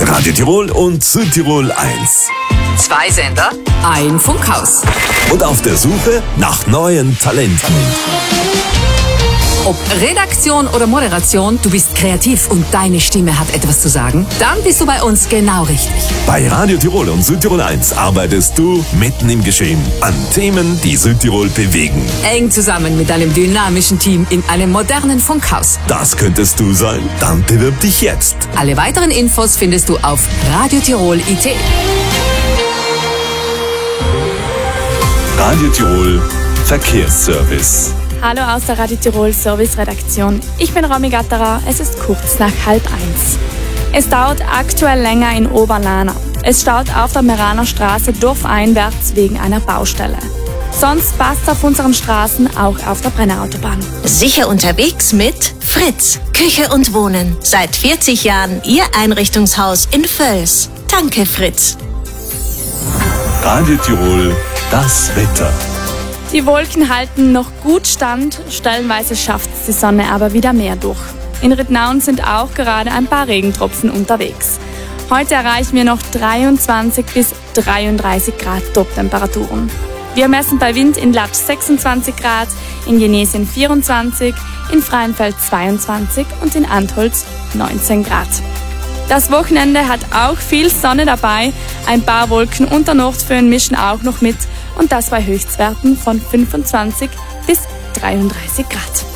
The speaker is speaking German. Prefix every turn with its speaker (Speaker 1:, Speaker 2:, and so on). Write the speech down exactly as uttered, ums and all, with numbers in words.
Speaker 1: Radio Tirol und Südtirol eins.
Speaker 2: Zwei Sender, ein Funkhaus.
Speaker 1: Und auf der Suche nach neuen Talenten.
Speaker 2: Ob Redaktion oder Moderation, du bist kreativ und deine Stimme hat etwas zu sagen, dann bist du bei uns genau richtig.
Speaker 1: Bei Radio Tirol und Südtirol eins arbeitest du mitten im Geschehen an Themen, die Südtirol bewegen.
Speaker 2: Eng zusammen mit einem dynamischen Team in einem modernen Funkhaus.
Speaker 1: Das könntest du sein? Dann bewirb dich jetzt.
Speaker 2: Alle weiteren Infos findest du auf Radio Tirol punkt I T.
Speaker 1: Radio Tirol Verkehrsservice.
Speaker 3: Hallo aus der Radio Tirol Service-Redaktion. Ich bin Romy Gatterer, es ist kurz nach halb eins. Es dauert aktuell länger in Oberlana. Es staut auf der Meraner Straße dorfeinwärts wegen einer Baustelle. Sonst passt auf unseren Straßen auch auf der Brennerautobahn.
Speaker 4: Sicher unterwegs mit Fritz, Küche und Wohnen. Seit vierzig Jahren Ihr Einrichtungshaus in Völs. Danke, Fritz.
Speaker 1: Radio Tirol, das Wetter.
Speaker 3: Die Wolken halten noch gut stand, stellenweise schafft die Sonne aber wieder mehr durch. In Rittnauen sind auch gerade ein paar Regentropfen unterwegs. Heute erreichen wir noch dreiundzwanzig bis dreiunddreißig Grad Toptemperaturen. Wir messen bei Wind in Latsch sechsundzwanzig Grad, in Jenesien vierundzwanzig, in Freienfeld zweiundzwanzig und in Antholz neunzehn Grad. Das Wochenende hat auch viel Sonne dabei, ein paar Wolken und der Nordföhn mischen auch noch mit und das bei Höchstwerten von fünfundzwanzig bis dreiunddreißig Grad.